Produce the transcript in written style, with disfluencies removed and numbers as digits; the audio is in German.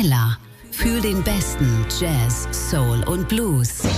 Ella. Fühl den besten Jazz, Soul und Blues.